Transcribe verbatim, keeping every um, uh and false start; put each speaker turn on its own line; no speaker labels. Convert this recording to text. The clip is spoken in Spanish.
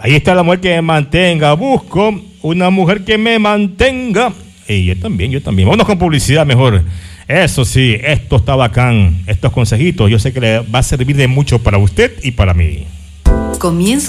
Ahí está la mujer que me mantenga. Busco una mujer que me mantenga. Y yo también, yo también. Vámonos con publicidad mejor. Eso sí, esto está bacán. Estos consejitos, yo sé que le va a servir de mucho para usted y para mí.
Comienzo